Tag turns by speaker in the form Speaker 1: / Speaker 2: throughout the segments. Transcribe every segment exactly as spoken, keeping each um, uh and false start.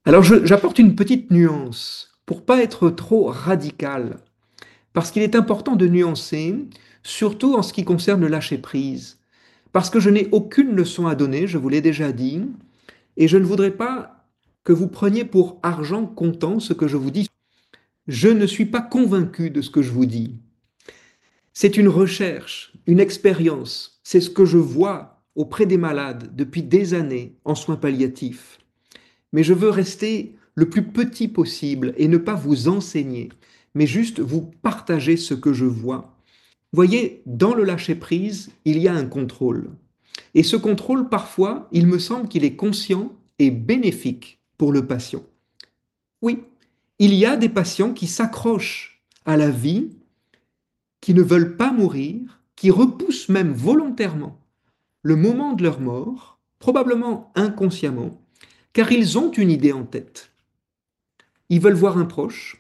Speaker 1: Alors je- j'apporte une petite nuance pour pas être trop radical, parce qu'il est important de nuancer, surtout en ce qui concerne le lâcher-prise. Parce que je n'ai aucune leçon à donner, je vous l'ai déjà dit, et je ne voudrais pas que vous preniez pour argent comptant ce que je vous dis. Je ne suis pas convaincu de ce que je vous dis. C'est une recherche, une expérience, c'est ce que je vois auprès des malades depuis des années en soins palliatifs. Mais je veux rester le plus petit possible et ne pas vous enseigner, mais juste vous partager ce que je vois. Voyez, dans le lâcher-prise, il y a un contrôle. Et ce contrôle, parfois, il me semble qu'il est conscient et bénéfique pour le patient. Oui, il y a des patients qui s'accrochent à la vie, qui ne veulent pas mourir, qui repoussent même volontairement le moment de leur mort, probablement inconsciemment, car ils ont une idée en tête. Ils veulent voir un proche,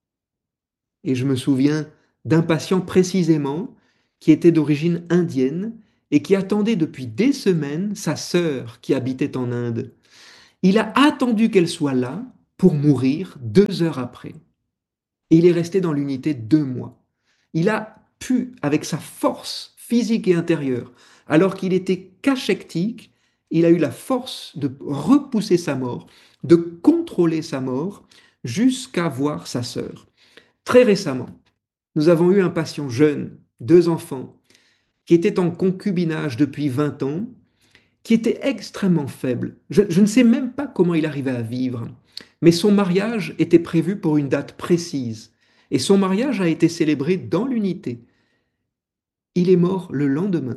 Speaker 1: et je me souviens d'un patient précisément qui était d'origine indienne et qui attendait depuis des semaines sa sœur qui habitait en Inde. Il a attendu qu'elle soit là pour mourir deux heures après. Et il est resté dans l'unité deux mois. Il a pu, avec sa force physique et intérieure, alors qu'il était cachectique, il a eu la force de repousser sa mort, de contrôler sa mort jusqu'à voir sa sœur. Très récemment, nous avons eu un patient jeune, deux enfants, qui était en concubinage depuis vingt ans, qui était extrêmement faible. Je, je ne sais même pas comment il arrivait à vivre, mais son mariage était prévu pour une date précise. Et son mariage a été célébré dans l'unité. Il est mort le lendemain.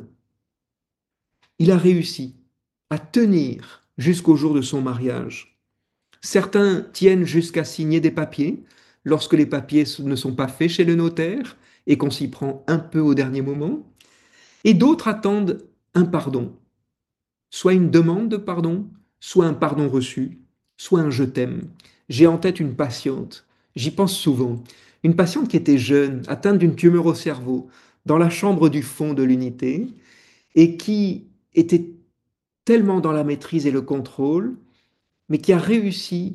Speaker 1: Il a réussi à tenir jusqu'au jour de son mariage. Certains tiennent jusqu'à signer des papiers lorsque les papiers ne sont pas faits chez le notaire et qu'on s'y prend un peu au dernier moment. Et d'autres attendent un pardon, soit une demande de pardon, soit un pardon reçu, soit un je t'aime. J'ai en tête une patiente, j'y pense souvent, une patiente qui était jeune, atteinte d'une tumeur au cerveau, dans la chambre du fond de l'unité, et qui était tellement dans la maîtrise et le contrôle, mais qui a réussi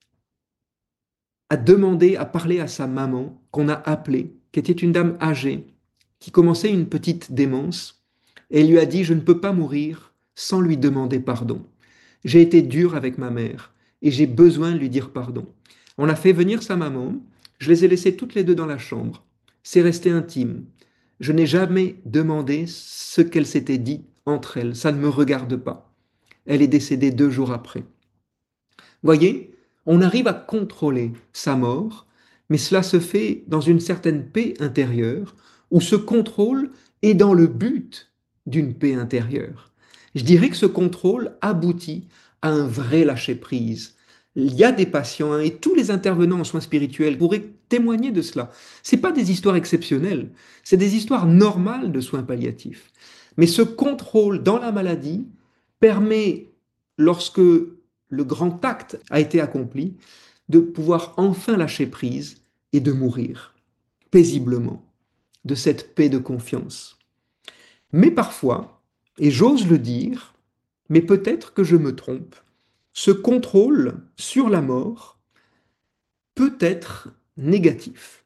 Speaker 1: à demander, à parler à sa maman, qu'on a appelée, qui était une dame âgée, qui commençait une petite démence, et lui a dit, je ne peux pas mourir sans lui demander pardon. J'ai été dur avec ma mère, et j'ai besoin de lui dire pardon. On a fait venir sa maman, je les ai laissées toutes les deux dans la chambre. C'est resté intime. Je n'ai jamais demandé ce qu'elles s'étaient dit entre elles, ça ne me regarde pas. Elle est décédée deux jours après. Voyez, on arrive à contrôler sa mort, mais cela se fait dans une certaine paix intérieure, où ce contrôle est dans le but d'une paix intérieure. Je dirais que ce contrôle aboutit à un vrai lâcher-prise. Il y a des patients, hein, et tous les intervenants en soins spirituels pourraient témoigner de cela. Ce pas des histoires exceptionnelles, c'est des histoires normales de soins palliatifs. Mais ce contrôle dans la maladie permet, lorsque le grand acte a été accompli, de pouvoir enfin lâcher prise et de mourir paisiblement de cette paix de confiance. Mais parfois, et j'ose le dire, mais peut-être que je me trompe, ce contrôle sur la mort peut être négatif.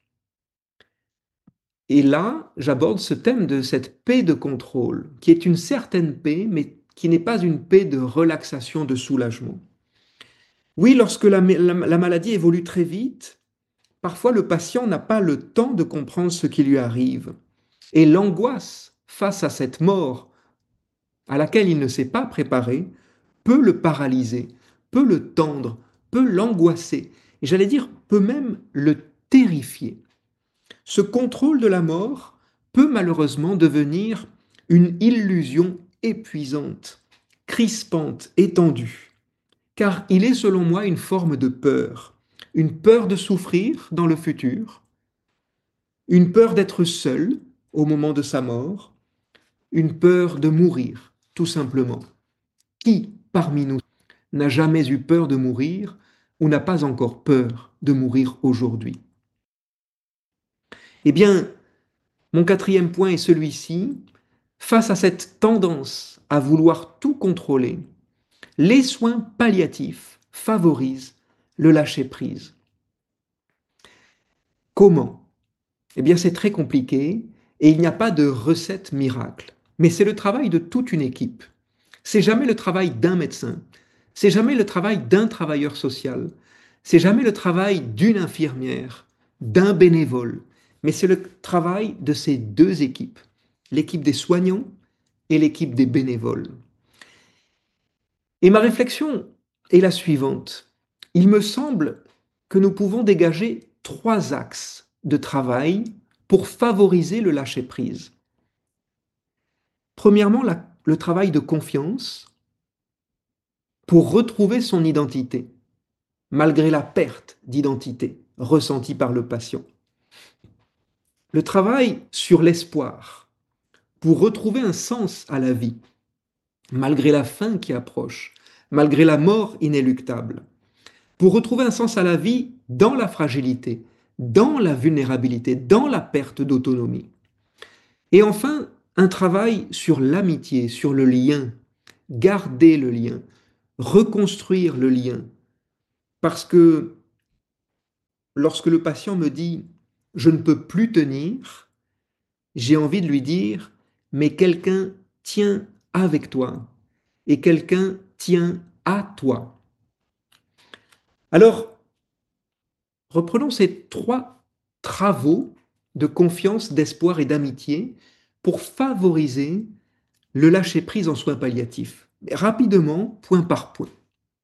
Speaker 1: Et là, j'aborde ce thème de cette paix de contrôle, qui est une certaine paix, mais qui n'est pas une paix de relaxation, de soulagement. Oui, lorsque la, la, la maladie évolue très vite, parfois le patient n'a pas le temps de comprendre ce qui lui arrive. Et l'angoisse face à cette mort à laquelle il ne s'est pas préparé peut le paralyser, peut le tendre, peut l'angoisser. Et j'allais dire, peut même le terrifier. Ce contrôle de la mort peut malheureusement devenir une illusion épuisante, crispante, étendue, car il est selon moi une forme de peur, une peur de souffrir dans le futur, une peur d'être seul au moment de sa mort, une peur de mourir, tout simplement. Qui parmi nous n'a jamais eu peur de mourir ou n'a pas encore peur de mourir aujourd'hui? Eh bien, mon quatrième point est celui-ci. Face à cette tendance à vouloir tout contrôler, les soins palliatifs favorisent le lâcher-prise. Comment? Eh bien, c'est très compliqué et il n'y a pas de recette miracle. Mais c'est le travail de toute une équipe. C'est jamais le travail d'un médecin. C'est jamais le travail d'un travailleur social. C'est jamais le travail d'une infirmière, d'un bénévole. Mais c'est le travail de ces deux équipes. L'équipe des soignants et l'équipe des bénévoles. Et ma réflexion est la suivante. Il me semble que nous pouvons dégager trois axes de travail pour favoriser le lâcher-prise. Premièrement, la- le travail de confiance pour retrouver son identité, malgré la perte d'identité ressentie par le patient. Le travail sur l'espoir pour retrouver un sens à la vie, malgré la fin qui approche, malgré la mort inéluctable. Pour retrouver un sens à la vie dans la fragilité, dans la vulnérabilité, dans la perte d'autonomie. Et enfin, un travail sur l'amitié, sur le lien, garder le lien, reconstruire le lien. Parce que lorsque le patient me dit je ne peux plus tenir, j'ai envie de lui dire mais quelqu'un tient avec toi et quelqu'un tient à toi. Alors, reprenons ces trois travaux de confiance, d'espoir et d'amitié pour favoriser le lâcher-prise en soins palliatifs. Rapidement, point par point.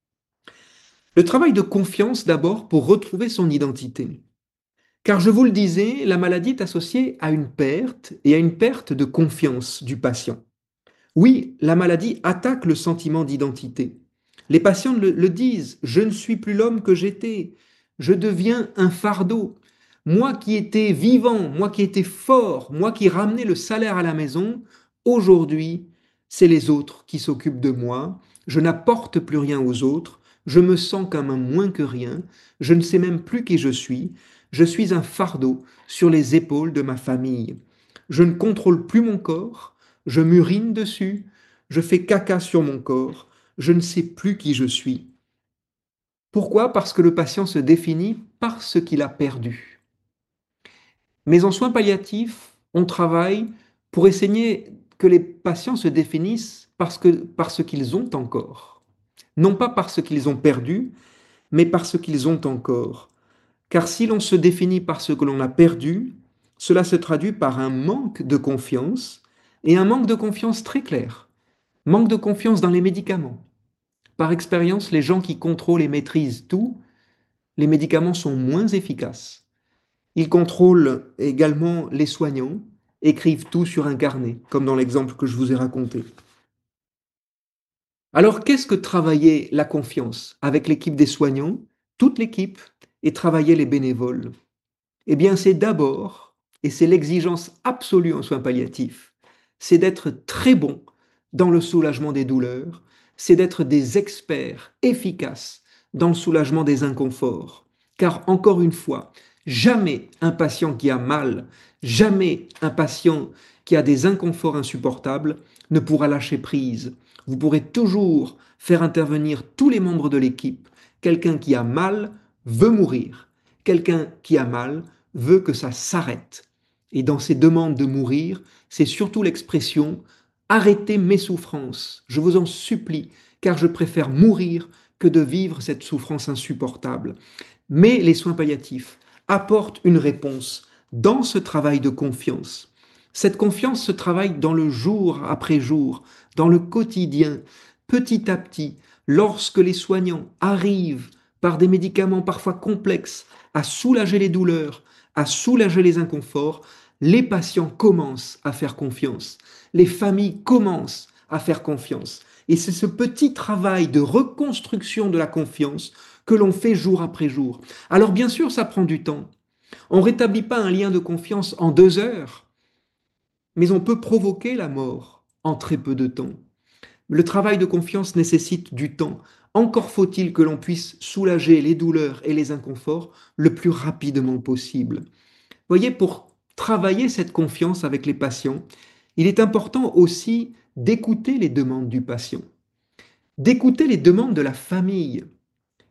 Speaker 1: Le travail de confiance d'abord pour retrouver son identité. Car je vous le disais, la maladie est associée à une perte et à une perte de confiance du patient. Oui, la maladie attaque le sentiment d'identité. Les patients le, le disent, je ne suis plus l'homme que j'étais, je deviens un fardeau. Moi qui étais vivant, moi qui étais fort, moi qui ramenais le salaire à la maison, aujourd'hui, c'est les autres qui s'occupent de moi, je n'apporte plus rien aux autres, je me sens comme un moins que rien, je ne sais même plus qui je suis, je suis un fardeau sur les épaules de ma famille. Je ne contrôle plus mon corps, je m'urine dessus, je fais caca sur mon corps, je ne sais plus qui je suis. Pourquoi? Parce que le patient se définit par ce qu'il a perdu. Mais en soins palliatifs, on travaille pour essayer que les patients se définissent parce que, par ce qu'ils ont encore. Non pas par ce qu'ils ont perdu, mais par ce qu'ils ont encore. Car si l'on se définit par ce que l'on a perdu, cela se traduit par un manque de confiance, et un manque de confiance très clair. Manque de confiance dans les médicaments. Par expérience, les gens qui contrôlent et maîtrisent tout, les médicaments sont moins efficaces. Ils contrôlent également les soignants, écrivent tout sur un carnet, comme dans l'exemple que je vous ai raconté. Alors, qu'est-ce que travailler la confiance avec l'équipe des soignants, toute l'équipe, et travailler les bénévoles? Eh bien, c'est d'abord, et c'est l'exigence absolue en soins palliatifs, c'est d'être très bon dans le soulagement des douleurs, c'est d'être des experts efficaces dans le soulagement des inconforts. Car encore une fois, jamais un patient qui a mal, jamais un patient qui a des inconforts insupportables ne pourra lâcher prise. Vous pourrez toujours faire intervenir tous les membres de l'équipe. Quelqu'un qui a mal veut mourir. Quelqu'un qui a mal veut que ça s'arrête. Et dans ces demandes de mourir, c'est surtout l'expression arrêtez mes souffrances, je vous en supplie, car je préfère mourir que de vivre cette souffrance insupportable. Mais les soins palliatifs apportent une réponse dans ce travail de confiance. Cette confiance se travaille dans le jour après jour, dans le quotidien, petit à petit, lorsque les soignants arrivent par des médicaments parfois complexes à soulager les douleurs, à soulager les inconforts, les patients commencent à faire confiance, les familles commencent à faire confiance. Et c'est ce petit travail de reconstruction de la confiance que l'on fait jour après jour. Alors bien sûr, ça prend du temps. On ne rétablit pas un lien de confiance en deux heures, mais on peut provoquer la mort en très peu de temps. Le travail de confiance nécessite du temps. Encore faut-il que l'on puisse soulager les douleurs et les inconforts le plus rapidement possible. Voyez, pour travailler cette confiance avec les patients, il est important aussi d'écouter les demandes du patient, d'écouter les demandes de la famille.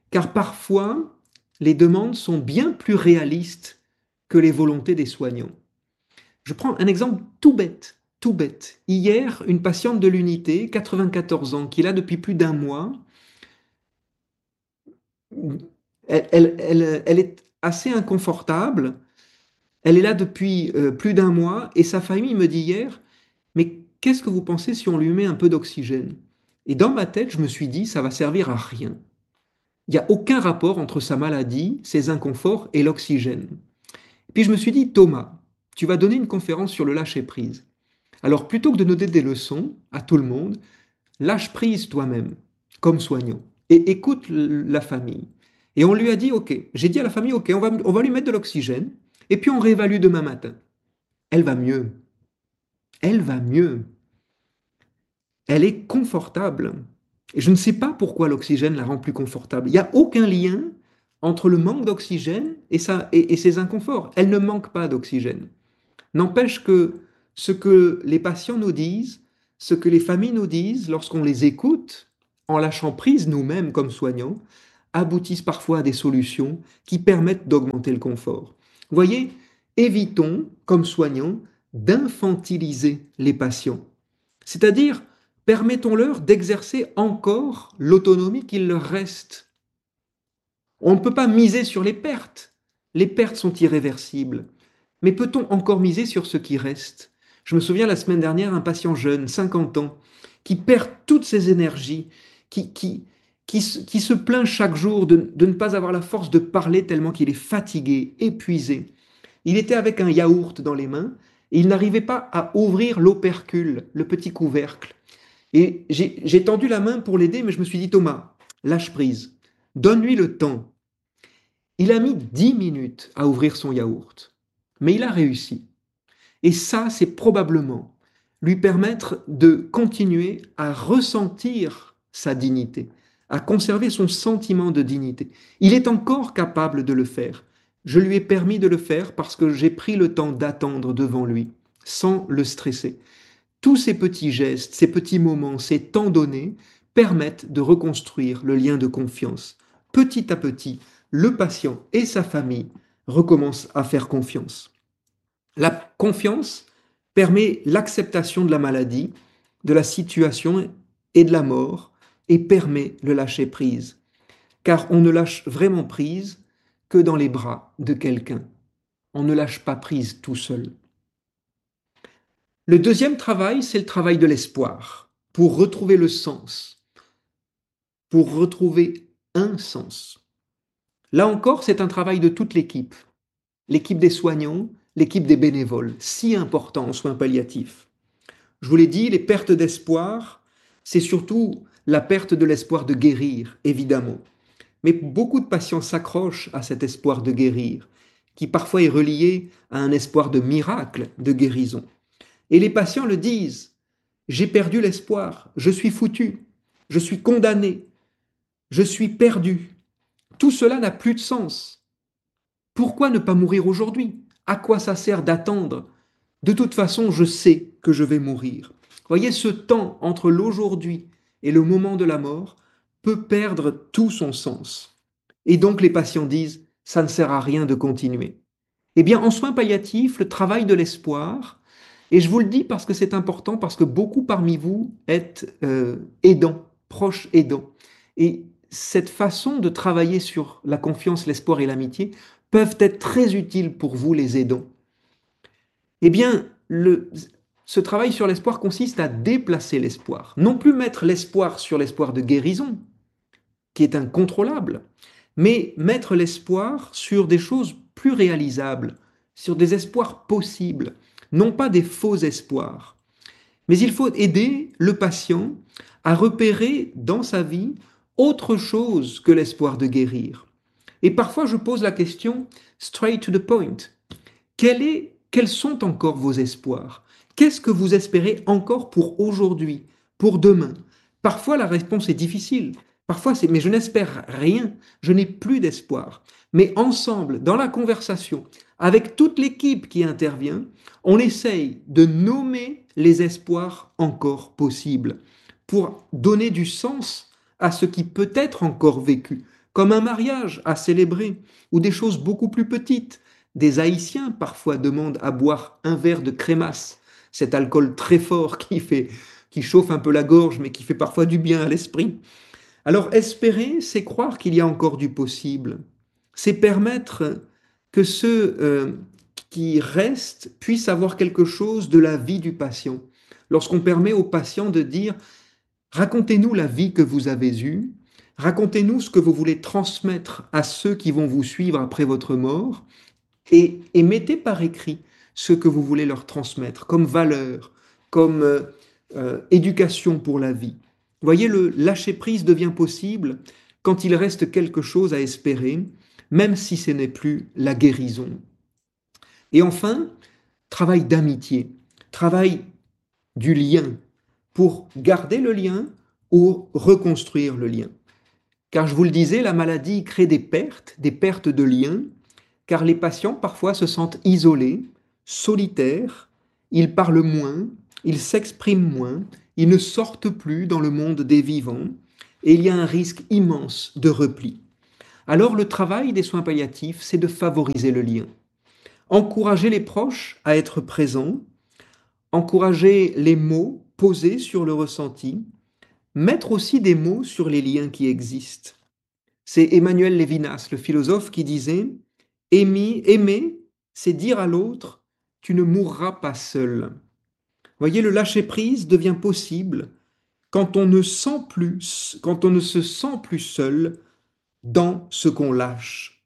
Speaker 1: car parfois, les demandes sont bien plus réalistes que les volontés des soignants. Je prends un exemple tout bête, tout bête. Hier, une patiente de l'unité, quatre-vingt-quatorze ans, qui est là depuis plus d'un mois, elle, elle- elle- elle est assez inconfortable. Elle est là depuis euh, plus d'un mois et sa famille me dit hier, mais qu'est-ce que vous pensez si on lui met un peu d'oxygène? Et dans ma tête, je me suis dit, ça va servir à rien. Il n'y a aucun rapport entre sa maladie, ses inconforts et l'oxygène. Puis je me suis dit, Thomas, tu vas donner une conférence sur le lâcher-prise. Alors plutôt que de donner des leçons à tout le monde, lâche prise toi-même, comme soignant, et écoute la famille. Et on lui a dit, OK, j'ai dit à la famille, OK, on va, on va lui mettre de l'oxygène, et puis on réévalue demain matin. Elle va mieux. Elle va mieux. Elle est confortable. Et je ne sais pas pourquoi l'oxygène la rend plus confortable. Il n'y a aucun lien entre le manque d'oxygène et, sa- et, et ses inconforts. Elle ne manque pas d'oxygène. N'empêche que ce que les patients nous disent, ce que les familles nous disent, lorsqu'on les écoute, en lâchant prise nous-mêmes comme soignants, aboutissent parfois à des solutions qui permettent d'augmenter le confort. Vous voyez, évitons, comme soignants, d'infantiliser les patients. C'est-à-dire, permettons-leur d'exercer encore l'autonomie qu'il leur reste. On ne peut pas miser sur les pertes. Les pertes sont irréversibles. Mais peut-on encore miser sur ce qui reste? Je me souviens la semaine dernière, un patient jeune, cinquante ans, qui perd toutes ses énergies, qui, qui, qui, se, qui se plaint chaque jour de, de ne pas avoir la force de parler tellement qu'il est fatigué, épuisé. Il était avec un yaourt dans les mains et il n'arrivait pas à ouvrir l'opercule, le petit couvercle. Et j'ai j'ai tendu la main pour l'aider, mais je me suis dit, Thomas, lâche prise, donne-lui le temps. Il a mis dix minutes à ouvrir son yaourt, mais il a réussi. Et ça, c'est probablement lui permettre de continuer à ressentir sa dignité, à conserver son sentiment de dignité. Il est encore capable de le faire. Je lui ai permis de le faire parce que j'ai pris le temps d'attendre devant lui, sans le stresser. Tous ces petits gestes, ces petits moments, ces temps donnés permettent de reconstruire le lien de confiance. Petit à petit, le patient et sa famille recommencent à faire confiance. La confiance permet l'acceptation de la maladie, de la situation et de la mort et permet le lâcher-prise. Car on ne lâche vraiment prise que dans les bras de quelqu'un. On ne lâche pas prise tout seul. Le deuxième travail, c'est le travail de l'espoir, pour retrouver le sens, pour retrouver un sens. Là encore, c'est un travail de toute l'équipe, l'équipe des soignants, l'équipe des bénévoles, si important en soins palliatifs. Je vous l'ai dit, les pertes d'espoir, c'est surtout la perte de l'espoir de guérir, évidemment. Mais beaucoup de patients s'accrochent à cet espoir de guérir, qui parfois est relié à un espoir de miracle de guérison. Et les patients le disent, j'ai perdu l'espoir, je suis foutu, je suis condamné, je suis perdu. Tout cela n'a plus de sens. Pourquoi ne pas mourir aujourd'hui? À quoi ça sert d'attendre? De toute façon, je sais que je vais mourir. Voyez, ce temps entre l'aujourd'hui et le moment de la mort peut perdre tout son sens. Et donc les patients disent, ça ne sert à rien de continuer. Eh bien, en soins palliatifs, le travail de l'espoir, et je vous le dis parce que c'est important, parce que beaucoup parmi vous êtes euh, aidants, proches aidants. Et cette façon de travailler sur la confiance, l'espoir et l'amitié peuvent être très utiles pour vous, les aidants. Eh bien, le, ce travail sur l'espoir consiste à déplacer l'espoir. Non plus mettre l'espoir sur l'espoir de guérison, qui est incontrôlable, mais mettre l'espoir sur des choses plus réalisables, sur des espoirs possibles, non pas des faux espoirs. Mais il faut aider le patient à repérer dans sa vie autre chose que l'espoir de guérir. Et parfois, je pose la question straight to the point. Quel est, quels sont encore vos espoirs? Qu'est-ce que vous espérez encore pour aujourd'hui, pour demain? Parfois, la réponse est difficile. Parfois, c'est mais je n'espère rien, je n'ai plus d'espoir. Mais ensemble, dans la conversation, avec toute l'équipe qui intervient, on essaye de nommer les espoirs encore possibles pour donner du sens à ce qui peut être encore vécu, comme un mariage à célébrer, ou des choses beaucoup plus petites. Des Haïtiens parfois demandent à boire un verre de crémasse, cet alcool très fort qui fait, qui chauffe un peu la gorge, mais qui fait parfois du bien à l'esprit. Alors espérer, c'est croire qu'il y a encore du possible. C'est permettre que ceux euh, qui restent puissent avoir quelque chose de la vie du patient. Lorsqu'on permet au patient de dire, racontez-nous la vie que vous avez eue, racontez-nous ce que vous voulez transmettre à ceux qui vont vous suivre après votre mort, et, et mettez par écrit ce que vous voulez leur transmettre comme valeur, comme euh, euh, éducation pour la vie. Vous voyez, le lâcher-prise devient possible quand il reste quelque chose à espérer, même si ce n'est plus la guérison. Et enfin, travail d'amitié, travail du lien, pour garder le lien ou reconstruire le lien. Car je vous le disais, la maladie crée des pertes, des pertes de liens, car les patients parfois se sentent isolés, solitaires, ils parlent moins, ils s'expriment moins, ils ne sortent plus dans le monde des vivants, et il y a un risque immense de repli. Alors le travail des soins palliatifs, c'est de favoriser le lien, encourager les proches à être présents, encourager les mots posés sur le ressenti, mettre aussi des mots sur les liens qui existent. C'est Emmanuel Lévinas, le philosophe, qui disait aimer, aimer, c'est dire à l'autre, tu ne mourras pas seul. Voyez, le lâcher-prise devient possible quand on ne sent plus, quand on ne se sent plus seul dans ce qu'on lâche.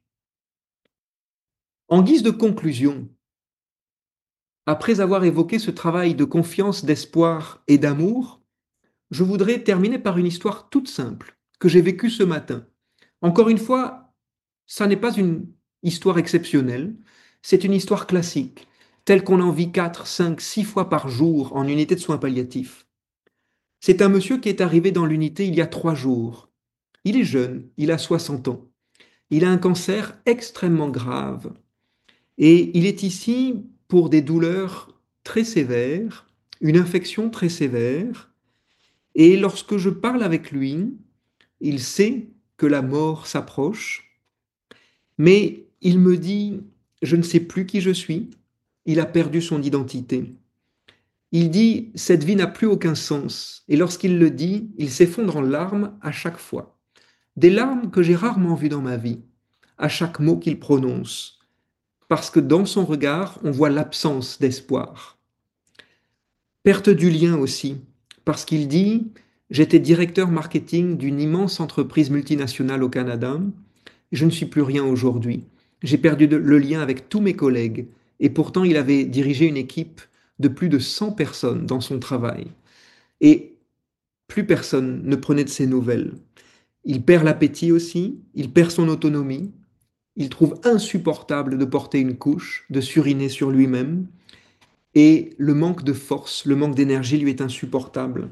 Speaker 1: En guise de conclusion, après avoir évoqué ce travail de confiance, d'espoir et d'amour, je voudrais terminer par une histoire toute simple que j'ai vécue ce matin. Encore une fois, ça n'est pas une histoire exceptionnelle, c'est une histoire classique, telle qu'on en vit quatre, cinq, six fois par jour en unité de soins palliatifs. C'est un monsieur qui est arrivé dans l'unité il y a trois jours. Il est jeune, il a soixante ans. Il a un cancer extrêmement grave et il est ici pour des douleurs très sévères, une infection très sévère. Et lorsque je parle avec lui, il sait que la mort s'approche, mais il me dit, je ne sais plus qui je suis, il a perdu son identité. Il dit, cette vie n'a plus aucun sens. Et lorsqu'il le dit, il s'effondre en larmes à chaque fois. Des larmes que j'ai rarement vues dans ma vie, à chaque mot qu'il prononce, parce que dans son regard, on voit l'absence d'espoir. Perte du lien aussi, parce qu'il dit, j'étais directeur marketing d'une immense entreprise multinationale au Canada, je ne suis plus rien aujourd'hui. J'ai perdu le lien avec tous mes collègues, et pourtant il avait dirigé une équipe de plus de cent personnes dans son travail. Et plus personne ne prenait de ses nouvelles. Il perd l'appétit aussi, il perd son autonomie, il trouve insupportable de porter une couche, de suriner sur lui-même, et le manque de force, le manque d'énergie lui est insupportable.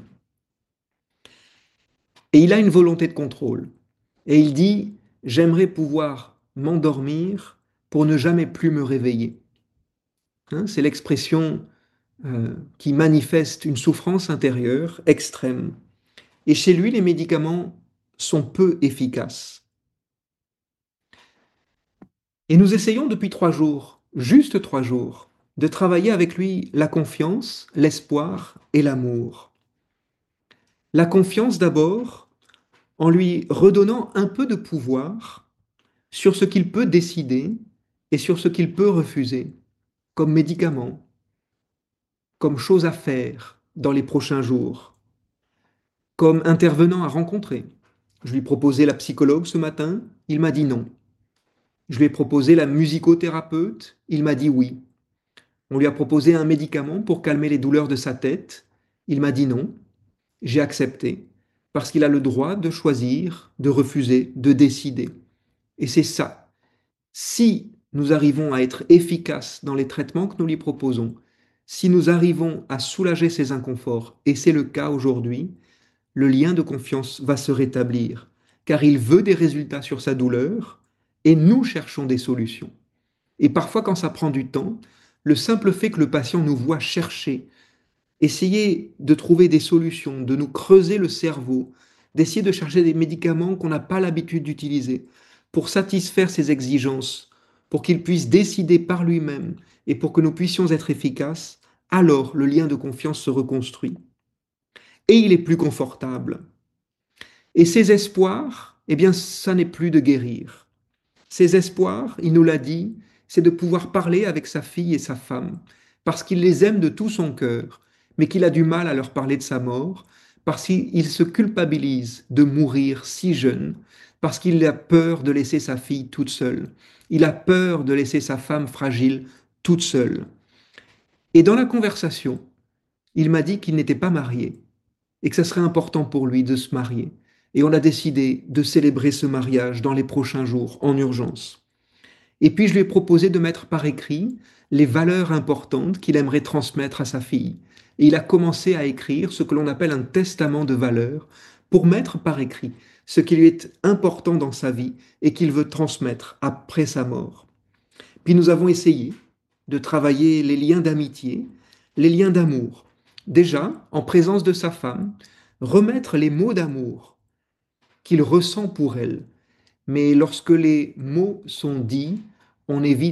Speaker 1: Et il a une volonté de contrôle. Et il dit, j'aimerais pouvoir m'endormir pour ne jamais plus me réveiller. Hein, c'est l'expression euh, qui manifeste une souffrance intérieure extrême. Et chez lui, les médicaments sont peu efficaces. Et nous essayons depuis trois jours, juste trois jours, de travailler avec lui la confiance, l'espoir et l'amour. La confiance d'abord, en lui redonnant un peu de pouvoir sur ce qu'il peut décider et sur ce qu'il peut refuser, comme médicament, comme chose à faire dans les prochains jours, comme intervenant à rencontrer. Je lui proposais la psychologue ce matin, il m'a dit non. Je lui ai proposé la musicothérapeute, il m'a dit oui. On lui a proposé un médicament pour calmer les douleurs de sa tête, il m'a dit non. J'ai accepté, parce qu'il a le droit de choisir, de refuser, de décider. Et c'est ça. Si nous arrivons à être efficaces dans les traitements que nous lui proposons, si nous arrivons à soulager ses inconforts, et c'est le cas aujourd'hui, le lien de confiance va se rétablir, car il veut des résultats sur sa douleur, et nous cherchons des solutions. Et parfois, quand ça prend du temps, le simple fait que le patient nous voit chercher, essayer de trouver des solutions, de nous creuser le cerveau, d'essayer de chercher des médicaments qu'on n'a pas l'habitude d'utiliser pour satisfaire ses exigences, pour qu'il puisse décider par lui-même et pour que nous puissions être efficaces, alors le lien de confiance se reconstruit. Et il est plus confortable. Et ses espoirs, eh bien, ça n'est plus de guérir. Ses espoirs, il nous l'a dit, c'est de pouvoir parler avec sa fille et sa femme, parce qu'il les aime de tout son cœur, mais qu'il a du mal à leur parler de sa mort, parce qu'il se culpabilise de mourir si jeune, parce qu'il a peur de laisser sa fille toute seule, il a peur de laisser sa femme fragile toute seule. Et dans la conversation, il m'a dit qu'il n'était pas marié et que ça serait important pour lui de se marier. Et on a décidé de célébrer ce mariage dans les prochains jours, en urgence. Et puis je lui ai proposé de mettre par écrit les valeurs importantes qu'il aimerait transmettre à sa fille. Et il a commencé à écrire ce que l'on appelle un testament de valeurs pour mettre par écrit ce qui lui est important dans sa vie et qu'il veut transmettre après sa mort. Puis nous avons essayé de travailler les liens d'amitié, les liens d'amour. Déjà, en présence de sa femme, remettre les mots d'amour qu'il ressent pour elle. Mais lorsque les mots sont dits, on évite